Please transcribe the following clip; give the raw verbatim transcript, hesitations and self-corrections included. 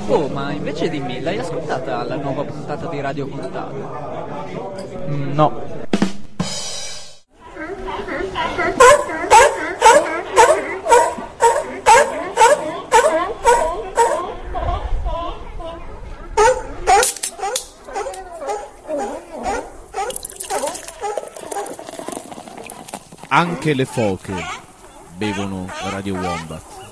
Oh, ma invece dimmi, l'hai ascoltata la nuova puntata di Radio Contato? Mm, no. Anche le foche bevono Radio Wombat.